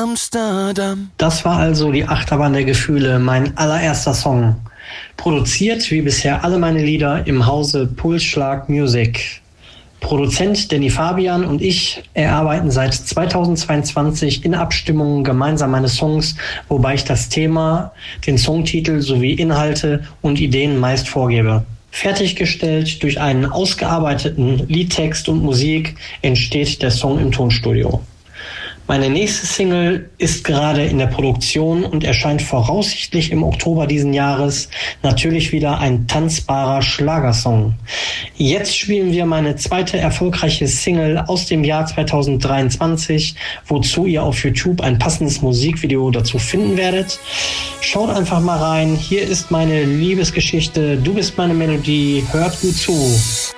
Amsterdam. Das war also die Achterbahn der Gefühle, mein allererster Song. Produziert wie bisher alle meine Lieder im Hause Pulsschlag Music. Produzent Danny Fabian und ich erarbeiten seit 2022 in Abstimmung gemeinsam meine Songs, wobei ich das Thema, den Songtitel sowie Inhalte und Ideen meist vorgebe. Fertiggestellt durch einen ausgearbeiteten Liedtext und Musik entsteht der Song im Tonstudio. Meine nächste Single ist gerade in der Produktion und erscheint voraussichtlich im Oktober diesen Jahres. Natürlich wieder ein tanzbarer Schlagersong. Jetzt spielen wir meine zweite erfolgreiche Single aus dem Jahr 2023, wozu ihr auf YouTube ein passendes Musikvideo dazu finden werdet. Schaut einfach mal rein. Hier ist meine Liebesgeschichte. Du bist meine Melodie. Hört gut zu.